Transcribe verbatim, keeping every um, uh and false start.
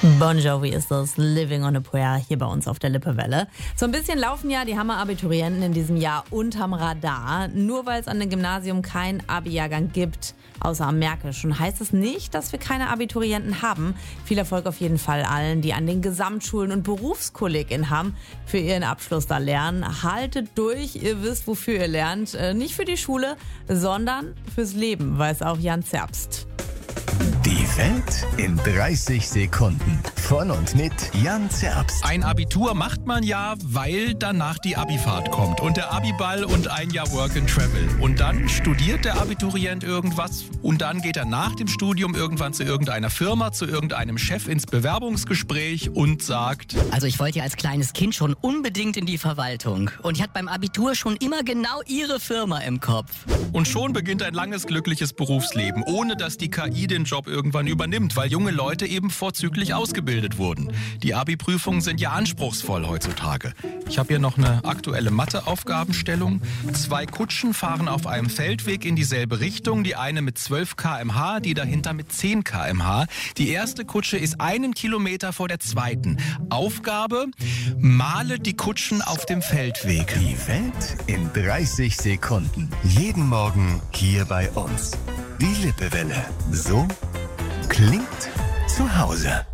Bon Jovi ist das Living on a Prayer hier bei uns auf der Lippewelle. So ein bisschen laufen ja die Hammer-Abiturienten in diesem Jahr unterm Radar. Nur weil es an dem Gymnasium keinen Abi-Jahrgang gibt, außer am Märkischen, heißt es nicht, dass wir keine Abiturienten haben. Viel Erfolg auf jeden Fall allen, die an den Gesamtschulen und BerufskollegInnen haben, für ihren Abschluss da lernen. Haltet durch, ihr wisst, wofür ihr lernt. Nicht für die Schule, sondern fürs Leben, weiß auch Jan Zerbst. Die Welt in dreißig Sekunden. Von und mit Jan Zerbst. Ein Abitur macht man ja, weil danach die Abifahrt kommt und der Abiball und ein Jahr Work and Travel. Und dann studiert der Abiturient irgendwas und dann geht er nach dem Studium irgendwann zu irgendeiner Firma, zu irgendeinem Chef ins Bewerbungsgespräch und sagt: Also ich wollte ja als kleines Kind schon unbedingt in die Verwaltung. Und ich hatte beim Abitur schon immer genau Ihre Firma im Kopf. Und schon beginnt ein langes, glückliches Berufsleben, ohne dass die K I den Job irgendwann übernimmt, weil junge Leute eben vorzüglich ausgebildet wurden. Die Abi-Prüfungen sind ja anspruchsvoll heutzutage. Ich habe hier noch eine aktuelle Mathe-Aufgabenstellung. Zwei Kutschen fahren auf einem Feldweg in dieselbe Richtung, die eine mit zwölf Kilometer pro Stunde, die dahinter mit zehn Kilometer pro Stunde. Die erste Kutsche ist einen Kilometer vor der zweiten. Aufgabe: male die Kutschen auf dem Feldweg. Die Welt in dreißig Sekunden. Jeden Morgen hier bei uns. Die Lippewelle. So klingt zu Hause.